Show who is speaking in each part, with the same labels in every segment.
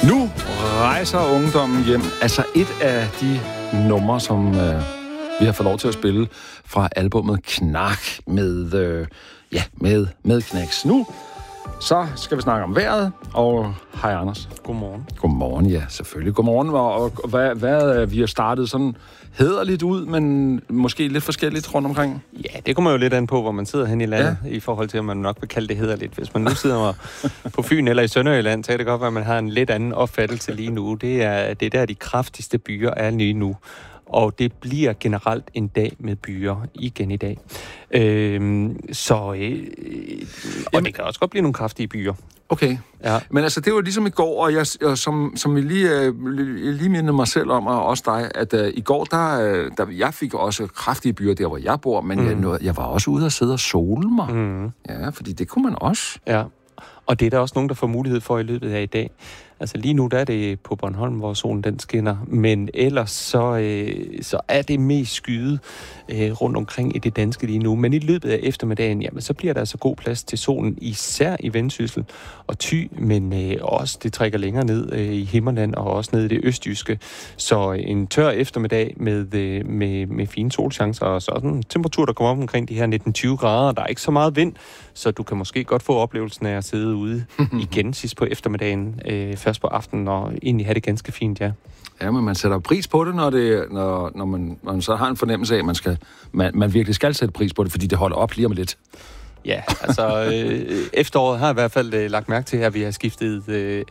Speaker 1: Nu rejser ungdommen hjem. Altså et af de numre, som vi har fået lov til at spille fra albumet Knak med Knacks. Nu så skal vi snakke om vejret, og hej Anders.
Speaker 2: Godmorgen.
Speaker 1: Godmorgen, ja, selvfølgelig. Godmorgen, og hvad vi har startet sådan hæderligt ud, men måske lidt forskelligt rundt omkring.
Speaker 2: Ja, det kommer jo lidt an på, hvor man sidder hen i landet, i forhold til, at man nok vil kalde det hæderligt. Hvis man nu sidder på Fyn eller i Sønderjylland, så kan det godt være, at man har en lidt anden opfattelse lige nu. Det er der, de kraftigste byer er lige nu. Og det bliver generelt en dag med byer igen i dag. Og det kan også godt blive nogle kraftige byer.
Speaker 1: Okay, ja. Men altså det var ligesom i går, og jeg som vi lige mindede mig selv om, og også dig, at i går, der jeg fik også kraftige byer der, hvor jeg bor, men jeg var også ude og sidde og sole mig. Ja, fordi det kunne man også.
Speaker 2: Ja, og det er der også nogen, der får mulighed for i løbet af i dag. Altså lige nu, der er det på Bornholm, hvor solen den skinner, men ellers så er det mest skyet rundt omkring i det danske lige nu. Men i løbet af eftermiddagen, jamen, så bliver der altså god plads til solen, især i Vendsyssel og Thy, men også det trækker længere ned i Himmerland og også ned i det østjyske. Så en tør eftermiddag med fine solchancer og sådan en temperatur, der kommer op omkring de her 19-20 grader. Der er ikke så meget vind, så du kan måske godt få oplevelsen af at sidde ude igen sidst på eftermiddagen, først på aftenen, og egentlig have det ganske fint, ja.
Speaker 1: Ja, men man sætter pris på det, når man så har en fornemmelse af, at man virkelig skal sætte pris på det, fordi det holder op lige om lidt.
Speaker 2: Ja, altså efteråret har i hvert fald lagt mærke til, at vi har skiftet...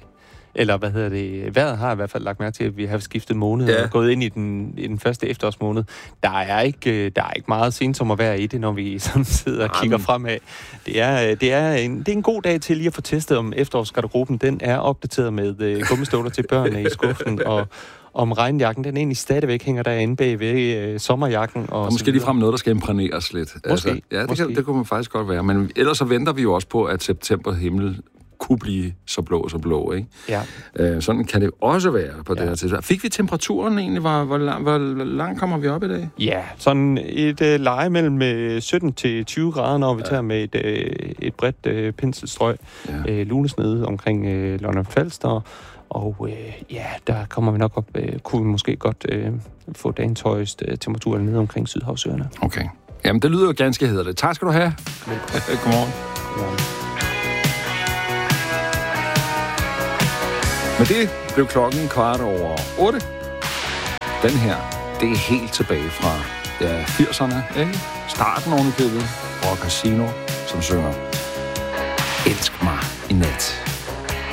Speaker 2: vejret har i hvert fald lagt mærke til, at vi har skiftet måned og gået ind i den første efterårsmåned. Der er ikke meget sensommervejr i det, når vi sådan sidder og kigger fremad. Det er en god dag til lige at få testet, om efterårsgarderoben den er opdateret med gummistøvler til børnene i skuffen, og om regnjakken, den egentlig stadigvæk hænger derinde bag ved sommerjakken. Og
Speaker 1: måske ligefrem noget, der skal imprægneres lidt.
Speaker 2: Måske.
Speaker 1: Altså, det kunne man faktisk godt være. Men ellers så venter vi jo også på, at september himmel kunne blive så blå, ikke?
Speaker 2: Ja.
Speaker 1: Sådan kan det også være på det her tidspunkt. Fik vi temperaturen egentlig? Hvor langt kommer vi op i dag?
Speaker 2: Ja, sådan et leje mellem 17 til 20 grader, når vi tager med et bredt penselstrøg. Lunesnede omkring Lolland Falster. Og der kommer vi nok op, kunne vi måske godt få dagens højeste temperatur nede omkring Sydhavsøerne.
Speaker 1: Okay. Jamen, det lyder jo ganske hæderligt. Tak skal du have. Godmorgen. Men det blev klokken 7:15. Den her, det er helt tilbage fra 80'erne, ikke? Starten oven i købet, Rock Casino, som synger Elsk mig i nat.